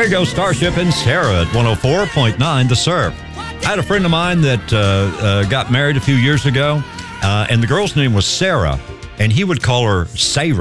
There you go, Starship and Sarah at 104.9 The Surf. I had a friend of mine that got married a few years ago, and the girl's name was Sarah, and he would call her Sarah.